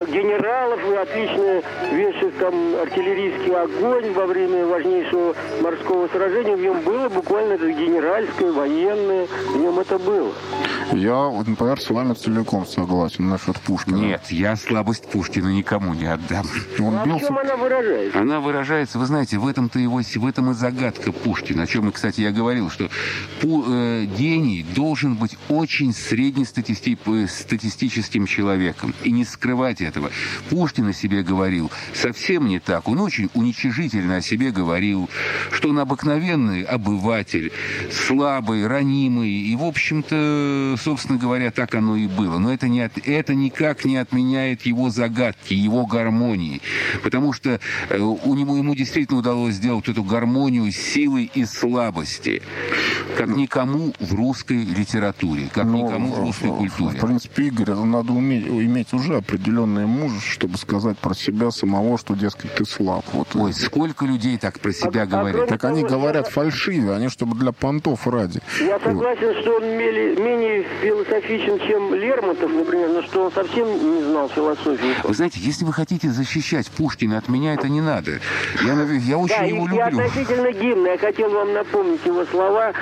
генералов, и отлично вешает там артиллерийский огонь во время важнейшего морского сражения. В нем было буквально это генеральское, военное, в нем это было. Я, например, с вами целиком согласен насчет Пушкина. Нет, я слабость Пушкина никому не отдам. В чем она выражается? Она выражается, вы знаете, в этом и загадка Пушкина, о чем, кстати, я говорил, что гений должен быть очень среднестатистическим человеком и не скрывать этого. Пушкин о себе говорил совсем не так. Он очень уничижительно о себе говорил, что он обыкновенный обыватель, слабый, ранимый. И, в общем-то, собственно говоря, так оно и было. Но это никак не отменяет его загадки, его гармонии. Потому что ему действительно удалось сделать эту гармонию силы и слабости. Как никому в русской литературе, как никому в русской культуре. В принципе, Игорь, надо иметь уже определенное мужество, чтобы сказать про себя самого, что, дескать, ты слаб. Вот. Ой, сколько людей так про себя говорят. Так они говорят фальшивее, они чтобы для понтов ради. Я согласен, что он менее философичен, чем Лермонтов, например, но что он совсем не знал философии. Вы знаете, если вы хотите защищать Пушкина от меня, это не надо. Я очень его люблю. И относительно гимна, я хотел вам напомнить его слова.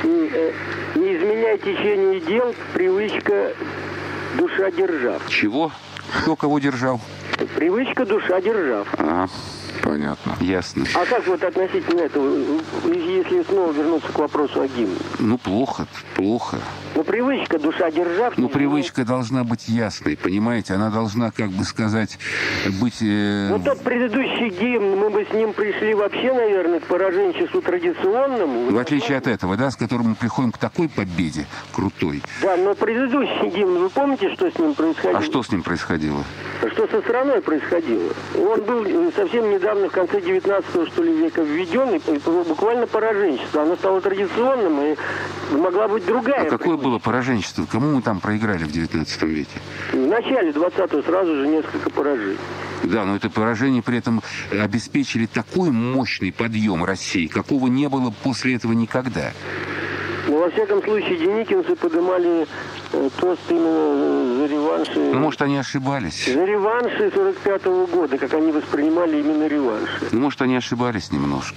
Не изменяй течение дел, привычка душа держав. Чего? Кто кого держал? Привычка душа держав. Понятно. Ясно. А как вот относительно этого, если снова вернуться к вопросу о гимне? Ну, плохо. Ну, привычка душа держав. Ну, привычка должна быть ясной, понимаете? Она должна, как бы сказать, быть... Ну, тот предыдущий гимн, мы бы с ним пришли вообще, наверное, к пораженчеству традиционному. В отличие от этого, да, с которым мы приходим к такой победе крутой. Да, но предыдущий гимн, вы помните, что с ним происходило? А что с ним происходило? Что со страной происходило? Он был совсем недавно, в конце 19 что ли, века введен, и буквально пораженчество. Оно стало традиционным, и могла быть другая. А какое было пораженчество? Кому мы там проиграли в 19 веке? В начале 20-го сразу же несколько поражений. Да, но это поражение при этом обеспечили такой мощный подъем России, какого не было после этого никогда. Ну, во всяком случае, деникинцы поднимали тост именно за реванши. Ну, может, они ошибались. За реванши 45-го года, как они воспринимали именно реванши. Ну, может, они ошибались немножко.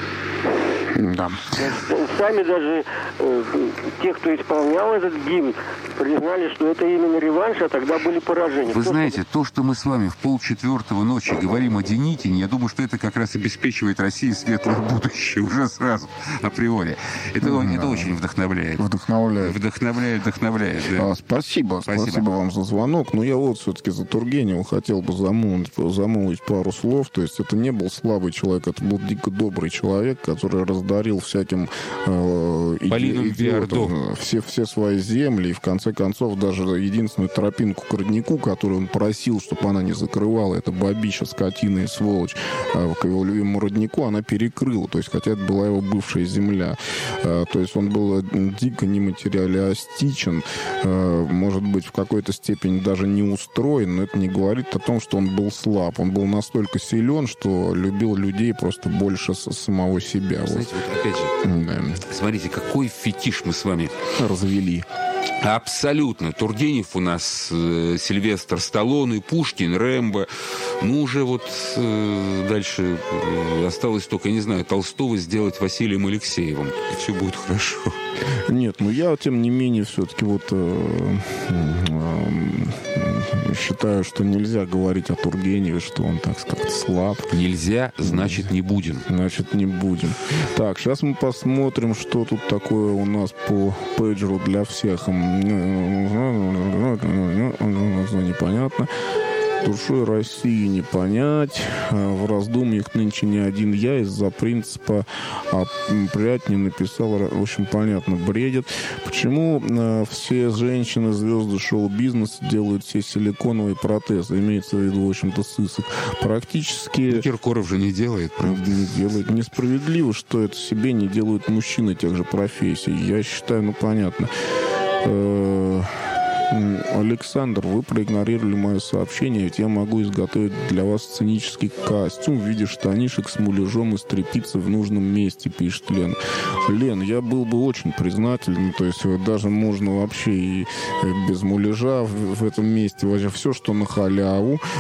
Да. Сами даже те, кто исполнял этот гимн, признали, что это именно реванш, а тогда были поражения. Вы знаете, то, что мы с вами в 3:30 ночи говорим о Деникине, я думаю, что это как раз обеспечивает России светлое будущее уже сразу, априори. Это очень вдохновляет. Вдохновляет, да. Спасибо вам за звонок. Но я вот все-таки за Тургенева хотел бы замолвить пару слов. То есть это не был слабый человек, это был дико добрый человек, который раздарил всяким идиотам все свои земли, и в конце концов даже единственную тропинку к роднику, которую он просил, чтобы она не закрывала, это бабища, скотина и сволочь, к его любимому роднику, она перекрыла, то есть хотя это была его бывшая земля. То есть он был дико нематериалистичен, может быть, в какой-то степени даже не устроен, но это не говорит о том, что он был слаб. Он был настолько силен, что любил людей просто больше самого себя. Знаете, вот опять же, смотрите, какой фетиш мы с вами развели. Абсолютно. Тургенев у нас, Сильвестр Сталлоне, Пушкин, Рэмбо. Ну, уже вот дальше осталось только, не знаю, Толстого сделать Василием Алексеевым. И все будет хорошо. Нет, но я, тем не менее, все-таки вот считаю, что нельзя говорить о Тургеневе, что он, так сказать, слаб. Нельзя, значит, не будем. Значит, не будем. Так, сейчас мы посмотрим, что тут такое у нас по пейджеру для всех. Непонятно. Душой России не понять. В раздумьях нынче не один я из-за принципа «прядь не написал». В общем, понятно, бредит. Почему все женщины, звезды шоу-бизнеса делают все силиконовые протезы? Имеется в виду, в общем-то, сысок. Практически... Киркоров же не делает, правда? Не делает. Несправедливо, что это себе не делают мужчины тех же профессий. Я считаю, ну, понятно. Александр, вы проигнорировали мое сообщение, ведь я могу изготовить для вас сценический костюм в виде штанишек с муляжом и скрепиться в нужном месте, пишет Лен. Лен, я был бы очень признателен, то есть даже можно вообще и без муляжа в этом месте, вообще все, что на халяву.